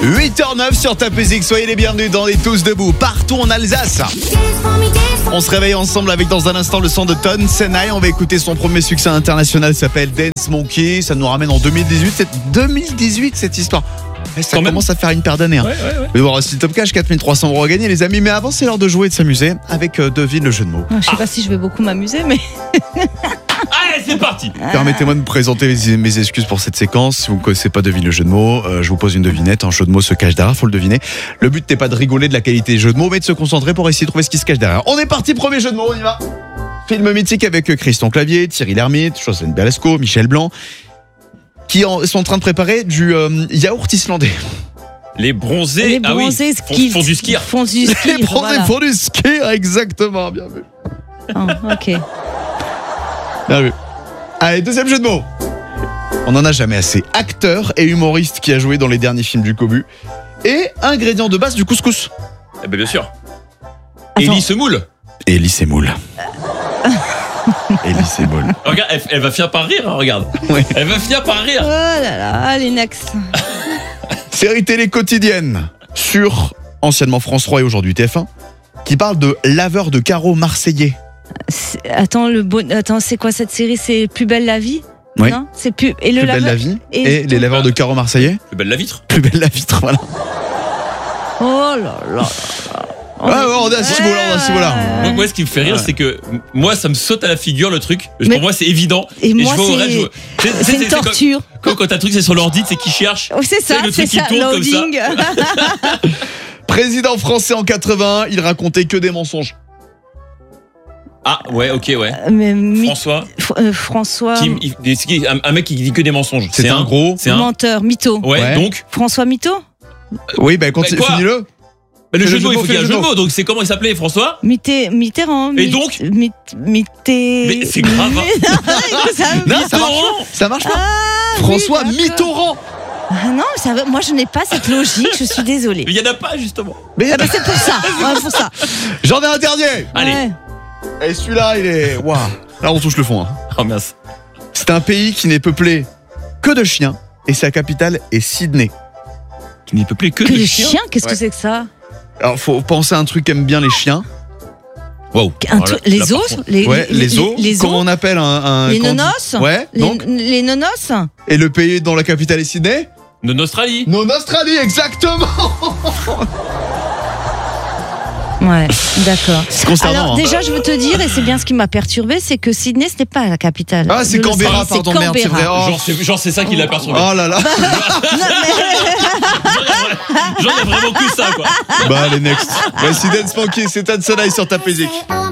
8h09 sur Top Music, soyez les bienvenus dans les Tous Debout, partout en Alsace. On se réveille ensemble avec dans un instant le son de Ton Senai. On va écouter son premier succès international, s'appelle Dance Monkey. Ça nous ramène en 2018. C'est 2018 cette histoire. Ça commence à faire une paire d'années. Ouais. Mais bon, c'est Top Cash, 4300 € à gagner les amis. Mais avant, c'est l'heure de jouer et de s'amuser avec devine le jeu de mots. Je sais pas si je vais beaucoup m'amuser, mais... Allez, c'est parti. Permettez-moi de vous présenter mes excuses pour cette séquence. Si vous ne connaissez pas devine le jeu de mots, je vous pose une devinette. Un jeu de mots se cache derrière, faut le deviner. Le but n'est pas de rigoler de la qualité des jeux de mots, mais de se concentrer pour essayer de trouver ce qui se cache derrière. On est parti, premier jeu de mots, on y va. Film mythique avec Christian Clavier, Thierry Lhermitte, Josène Balasco, Michel Blanc, qui sont en train de préparer du yaourt islandais. Les bronzés, ski. font du ski. Les bronzés font du ski, exactement, bien vu. Oh, ok. Bien vu. Allez, deuxième jeu de mots. On n'en a jamais assez. Acteur et humoriste qui a joué dans les derniers films du Cobu. Et ingrédient de base du couscous. Eh ben bien sûr. Attends. Élie Semoule. Élie Semoule. Élie Semoule. Regarde, elle va finir par rire, hein, regarde. Oui. Elle va finir par rire. Oh là là, allez, next. Série télé quotidienne sur anciennement France 3 et aujourd'hui TF1 qui parle de laveur de carreaux marseillais. Attends, c'est quoi cette série? C'est Plus belle la vie? Oui. Non, c'est plus... Et Plus belle la vie et les laveurs de carreaux marseillais. Plus belle la vitre. Plus belle la vitre, voilà. Oh là là. On est à ce niveau-là. Moi, ce qui me fait rire, c'est que moi, ça me saute à la figure le truc. Mais- Pour moi, c'est évident. Et moi, je vois au reste, c'est une torture. Comme quand t'as un truc, c'est sur l'ordi, c'est qui cherche. Oh, c'est ça, le c'est truc qui ça, tourne comme ça. loading. Président français en 81, il racontait que des mensonges. Ah, ouais, ok, ouais. Mais François. François... C'est qui un mec qui dit que des mensonges. C'est un gros. C'est un. Menteur, mytho. Ouais, donc. François Mytho? Oui, bah quoi finis-le. Mais le Fais jeu le de mots, jeu il faut qu'il y ait un de jeu de mots. mots. Donc, c'est comment il s'appelait, François? Mitterrand. Et donc Mais c'est grave. Hein. Non, ça marche pas. François d'accord. Mitterrand. Ah non, moi je n'ai pas cette logique, je suis désolée. Mais il n'y en a pas, justement. Mais Ah bah c'est pour ça, ouais, pour ça. j'en ai un dernier. Allez. Ouais. Et celui-là, il est... Waouh. Là, on touche le fond. Hein. Oh, mince. C'est un pays qui n'est peuplé que de chiens et sa capitale est Sydney. Qui n'est peuplé que Que de les chiens. chiens, qu'est-ce Ouais. que c'est que ça? Alors, faut penser à un truc qu'aiment bien les chiens. Wow. Les os? Les os. Les Comment os? on appelle un Les quand on dit- nonos? Ouais, donc. Les nonos? Et le pays dont la capitale est Sydney? De Australie. Non, Australie, exactement. Ouais, d'accord. C'est concernant. Alors hein. déjà, je veux te dire, et c'est bien ce qui m'a perturbé, c'est que Sydney, ce n'est pas la capitale. Ah, c'est de Canberra, l'Australie, pardon, merde, c'est vrai. Oh. Genre, c'est ça qui l'a perturbé. Oh là là. Genre, il y a vraiment que ça, quoi. Bah, allez, next. Voici Dance Monkey, c'est Tan Senai sur ta musique. On